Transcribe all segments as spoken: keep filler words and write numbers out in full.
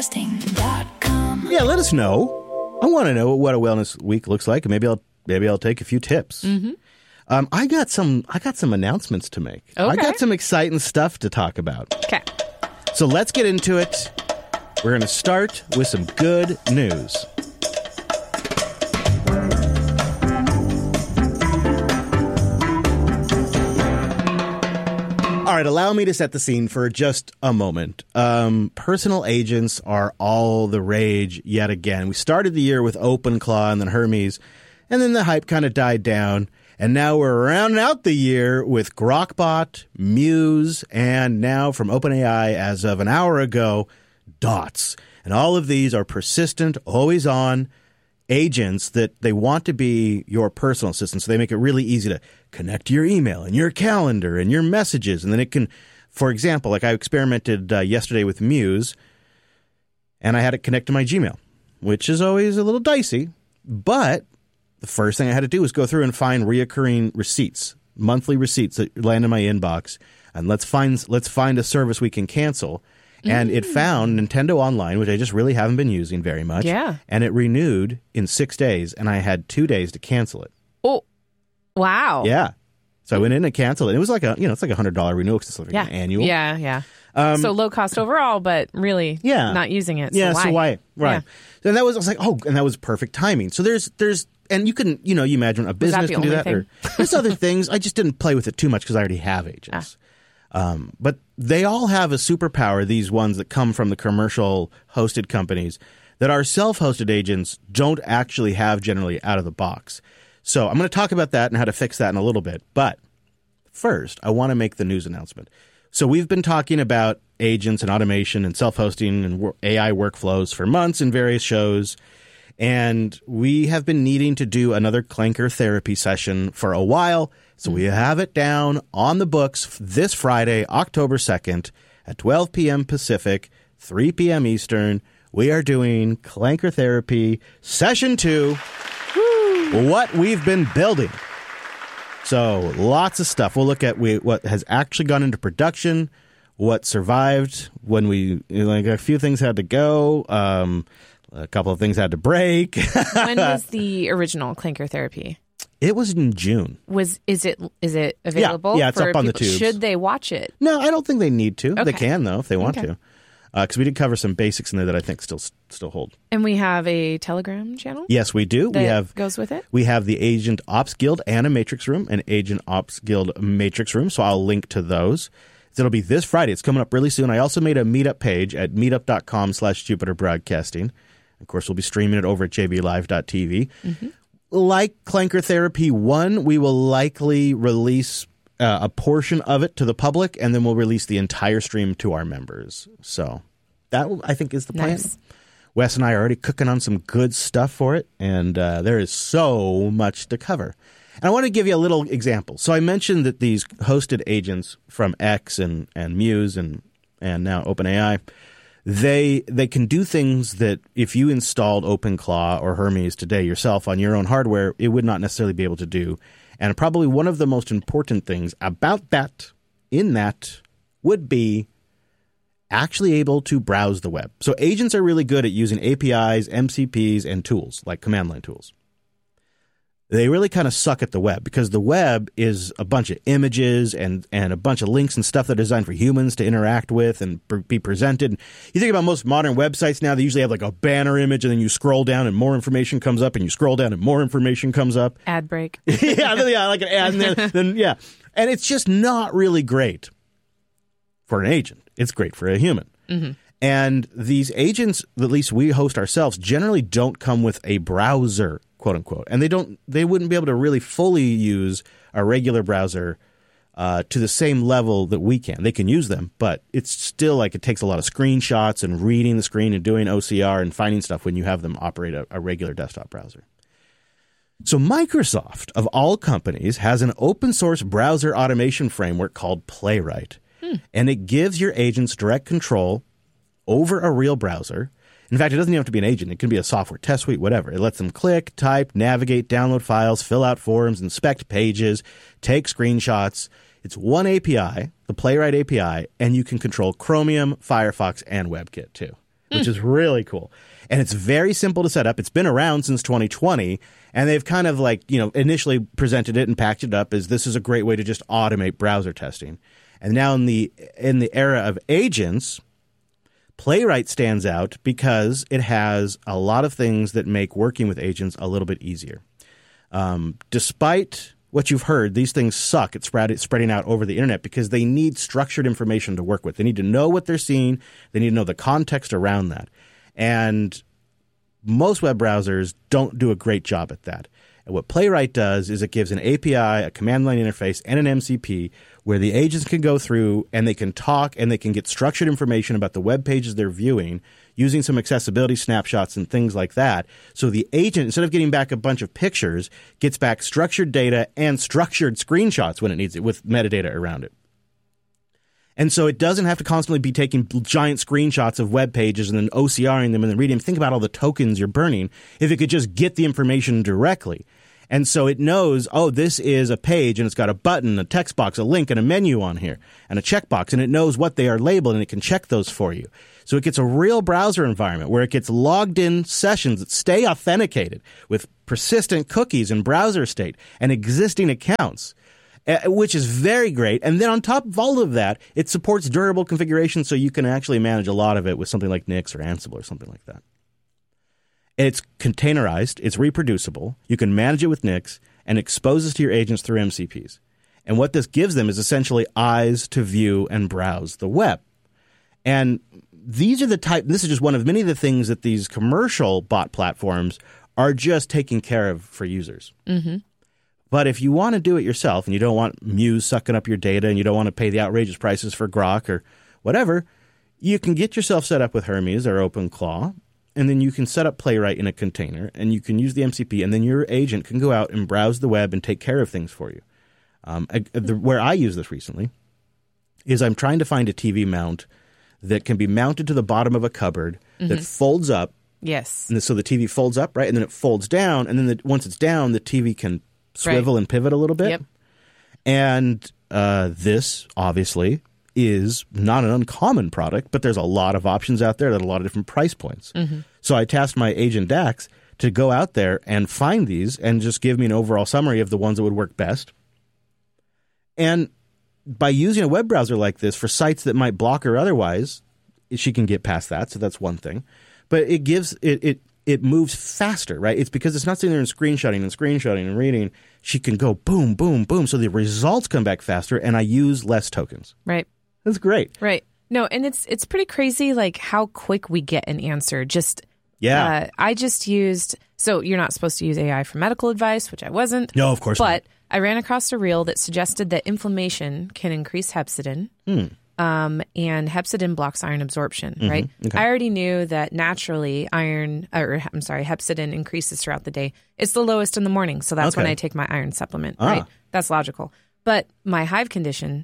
Yeah, let us know. I want to know what a wellness week looks like, and maybe I'll maybe I'll take a few tips. Mm-hmm. Um, I got some I got some announcements to make. Okay. I got some exciting stuff to talk about. Okay. So let's get into it. We're going to start with some good news. All right, allow me to set the scene for just a moment. Um, personal agents are all the rage yet again. We started the year with OpenClaw and then Hermes, and then the hype kind of died down. And now we're rounding out the year with Grokbot, Muse, and now from OpenAI as of an hour ago, Dots. And all of these are persistent, always on agents that they want to be your personal assistant. So they make it really easy to connect to your email and your calendar and your messages. And then it can, for example, like I experimented uh, yesterday with Muse, and I had it connect to my Gmail, which is always a little dicey. But the first thing I had to do was go through and find reoccurring receipts, monthly receipts that land in my inbox. And let's find let's find a service we can cancel. And mm. it found Nintendo Online, which I just really haven't been using very much. Yeah. And it renewed in six days, and I had two days to cancel it. Oh, wow. Yeah. So I went in and canceled it. It was like a, you know, it's like a one hundred dollars renewal because it's like yeah. an annual. Yeah, yeah. Um, so low cost overall, but really yeah. not using it. So yeah, why? so why? Right. Yeah. And that was, I was like, oh, and that was perfect timing. So there's, there's, and you can, you know, you imagine a business can do that. Or there's other things. I just didn't play with it too much because I already have agents. Ah. Um, but they all have a superpower, these ones that come from the commercial hosted companies, that our self-hosted agents don't actually have generally out of the box. So I'm going to talk about that and how to fix that in a little bit. But first, I want to make the news announcement. So we've been talking about agents and automation and self-hosting and A I workflows for months in various shows. And we have been needing to do another Clanker therapy session for a while. So we have it down on the books this Friday, October second at twelve p.m. Pacific, three p.m. Eastern. We are doing Clanker Therapy Session two, Woo. What we've been building. So lots of stuff. We'll look at we, what has actually gone into production, what survived when we, like a few things had to go, um, a couple of things had to break. When was the original Clanker Therapy? It was in June. Was is it is it available? Yeah, yeah it's for up on people? the tubes. Should they watch it? No, I don't think they need to. Okay. They can, though, if they want okay. to. Because uh, we did cover some basics in there that I think still still hold. And we have a Telegram channel? Yes, we do. That we have goes with it? We have the Agent Ops Guild and a Matrix Room, an Agent Ops Guild Matrix Room, so I'll link to those. It'll be this Friday. It's coming up really soon. I also made a meetup page at meetup.com slash Jupiter Broadcasting. Of course, we'll be streaming it over at j b live dot t v. Mm-hmm. Like Clanker Therapy one, we will likely release uh, a portion of it to the public, and then we'll release the entire stream to our members. So that, I think, is the plan. Nice. Wes and I are already cooking on some good stuff for it, and uh, there is so much to cover. And I want to give you a little example. So I mentioned that these hosted agents from X and, and Muse and, and now OpenAI, They they can do things that if you installed OpenClaw or Hermes today yourself on your own hardware, it would not necessarily be able to do. And probably one of the most important things about that, in that, would be actually able to browse the web. So agents are really good at using A P Is, M C Ps, and tools, like command line tools. They really kind of suck at the web because the web is a bunch of images and, and a bunch of links and stuff that are designed for humans to interact with and pr- be presented. You think about most modern websites now, they usually have like a banner image and then you scroll down and more information comes up and you scroll down and more information comes up. Ad break. yeah, yeah, like an ad. And then, then, yeah. And it's just not really great for an agent. It's great for a human. Mm-hmm. And these agents, at least we host ourselves, generally don't come with a browser, quote unquote, and they don't. They wouldn't be able to really fully use a regular browser uh, to the same level that we can. They can use them, but it's still like it takes a lot of screenshots and reading the screen and doing O C R and finding stuff when you have them operate a, a regular desktop browser. So Microsoft, of all companies, has an open source browser automation framework called Playwright, hmm. and it gives your agents direct control over a real browser. In fact, it doesn't even have to be an agent. It can be a software test suite, whatever. It lets them click, type, navigate, download files, fill out forms, inspect pages, take screenshots. It's one A P I, the Playwright A P I, and you can control Chromium, Firefox, and WebKit too. which is really cool. And it's very simple to set up. It's been around since twenty twenty, and they've kind of like, you know, initially presented it and packaged it up as this is a great way to just automate browser testing. And now in the in the era of agents, Playwright stands out because it has a lot of things that make working with agents a little bit easier. Um, despite what you've heard, these things suck at spread, spreading out over the internet because they need structured information to work with. They need to know what they're seeing. They need to know the context around that. And most web browsers don't do a great job at that. And what Playwright does is it gives an A P I, a command line interface, and an M C P where the agents can go through and they can talk and they can get structured information about the web pages they're viewing using some accessibility snapshots and things like that. So the agent, instead of getting back a bunch of pictures, gets back structured data and structured screenshots when it needs it with metadata around it. And so it doesn't have to constantly be taking giant screenshots of web pages and then O C R ing them and then reading them. Think about all the tokens you're burning if it could just get the information directly. And so it knows, oh, this is a page and it's got a button, a text box, a link, and a menu on here, and a checkbox, and it knows what they are labeled and it can check those for you. So it gets a real browser environment where it gets logged in sessions that stay authenticated with persistent cookies and browser state and existing accounts, which is very great. And then on top of all of that, it supports durable configuration so you can actually manage a lot of it with something like Nix or Ansible or something like that. It's containerized, it's reproducible, you can manage it with Nix, and exposes to your agents through M C Ps. And what this gives them is essentially eyes to view and browse the web. And these are the type, this is just one of many of the things that these commercial bot platforms are just taking care of for users. Mm-hmm. But if you want to do it yourself and you don't want Muse sucking up your data and you don't want to pay the outrageous prices for Grok or whatever, you can get yourself set up with Hermes or OpenClaw, and then you can set up Playwright in a container and you can use the M C P, and then your agent can go out and browse the web and take care of things for you. Um, I, the, where I use this recently is I'm trying to find a T V mount that can be mounted to the bottom of a cupboard mm-hmm. that folds up. Yes. And so the T V folds up, right? And then it folds down. And then the, once it's down, the T V can swivel right. and pivot a little bit. Yep. And uh, this, obviously, is not an uncommon product, but there's a lot of options out there at a lot of different price points. Mm-hmm. So I tasked my agent Dax to go out there and find these and just give me an overall summary of the ones that would work best. And by using a web browser like this for sites that might block her otherwise, she can get past that. So that's one thing. But it gives it it it moves faster, right? It's because it's not sitting there and screenshotting and screenshotting and reading. She can go boom, boom, boom. So the results come back faster, and I use less tokens. Right. That's great. Right. No, and it's it's pretty crazy, like how quick we get an answer. Just yeah. Uh, I just used. So you're not supposed to use A I for medical advice, which I wasn't. No, of course but not. But I ran across a reel that suggested that inflammation can increase hepcidin. Hmm. Um, and hepcidin blocks iron absorption, mm-hmm. right? Okay. I already knew that naturally iron, or I'm sorry, hepcidin increases throughout the day. It's the lowest in the morning, so that's okay. when I take my iron supplement, ah. right? That's logical. But my hive condition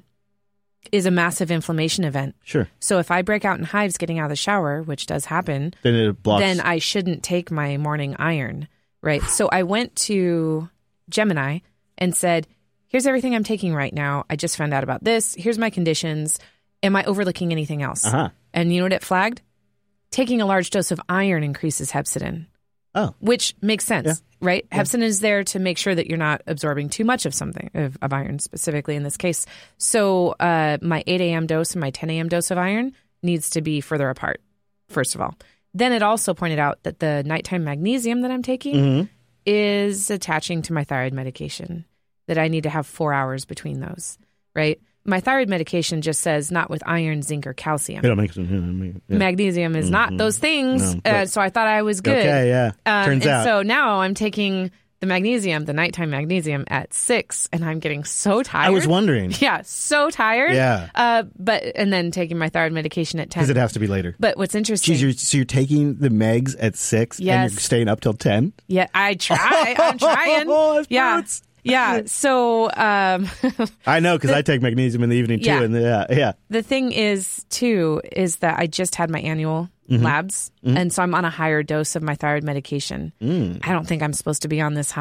is a massive inflammation event. Sure. So if I break out in hives getting out of the shower, which does happen, then it blocks. Then I shouldn't take my morning iron, right? So I went to Gemini and said, here's everything I'm taking right now. I just found out about this. Here's my conditions. Am I overlooking anything else? Uh-huh. And you know what it flagged? Taking a large dose of iron increases hepcidin. Oh. Which makes sense, yeah. right? Yeah. Hepcidin is there to make sure that you're not absorbing too much of something, of, of iron specifically in this case. So uh, my eight a.m. dose and my ten a.m. dose of iron needs to be further apart, first of all. Then it also pointed out that the nighttime magnesium that I'm taking mm-hmm. is attaching to my thyroid medication, that I need to have four hours between those, right? My thyroid medication just says not with iron, zinc, or calcium. It makes, yeah. Magnesium is mm-hmm. not those things. No, uh, so I thought I was good. Okay, yeah. Um, Turns and out. So now I'm taking the magnesium, the nighttime magnesium at six, and I'm getting so tired. I was wondering. Yeah, so tired. Yeah. Uh, but and then taking my thyroid medication at ten. Because it has to be later. But what's interesting. Geez, you're, so you're taking the megs at six yes. and you're staying up till ten? Yeah, I try. I'm trying. Oh, yeah. Fruits. Yeah, so... Um, I know, because I take magnesium in the evening, too. Yeah. And the, yeah, yeah. The thing is, too, is that I just had my annual mm-hmm. labs, mm-hmm. and so I'm on a higher dose of my thyroid medication. Mm. I don't think I'm supposed to be on this high.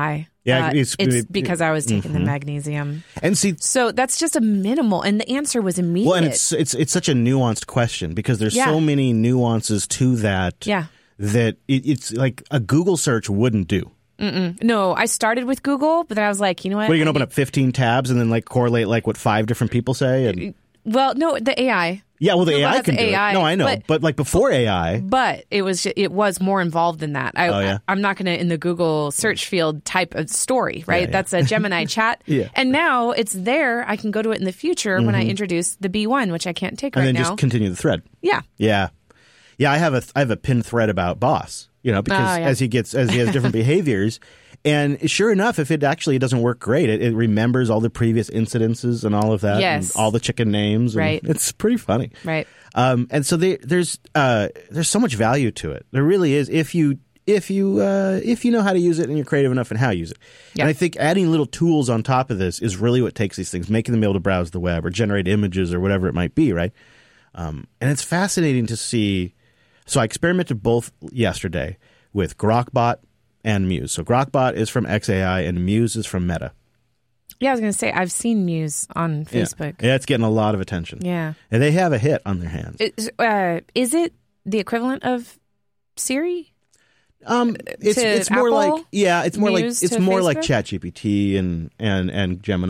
Yeah, uh, it's, it's because I was taking mm-hmm. the magnesium. And see, so that's just a minimal, and the answer was immediate. Well, and it's it's it's such a nuanced question because there's yeah. so many nuances to that. Yeah. That it, it's like a Google search wouldn't do. Mm-mm. No, I started with Google, but then I was like, you know what? Well, you can open up fifteen tabs and then like correlate like what five different people say. And... Well, no, the A I. Yeah, well, the Google A I can do A I, it. No, I know, but, but like before A I, but it was it was more involved than that. I, oh, yeah? I, I'm not going to in the Google search field type a story, right? Yeah, yeah. That's a Gemini chat, yeah. And now it's there. I can go to it in the future mm-hmm. when I introduce the B one, which I can't take and right now. And then just continue the thread. Yeah, yeah, yeah. I have a I have a pinned thread about Boss, you know, because oh, yeah. as he gets as he has different behaviors. And sure enough, if it actually doesn't work great, it, it remembers all the previous incidences and all of that, yes. and all the chicken names. And right, it's pretty funny, right? Um, and so they, there's uh, there's so much value to it. There really is if you if you uh, if you know how to use it and you're creative enough in how you use it. Yep. And I think adding little tools on top of this is really what takes these things, making them able to browse the web or generate images or whatever it might be, right? Um, and it's fascinating to see. So I experimented both yesterday with Grokbot and Muse. So Grokbot is from X A I and Muse is from Meta. Yeah, I was going to say, I've seen Muse on Facebook. Yeah. yeah, it's getting a lot of attention. Yeah. And they have a hit on their hands. Is, uh, is it the equivalent of Siri? Um, it's to it's more Apple? like yeah, it's more Muse like it's more Facebook? like ChatGPT and and and Gemini.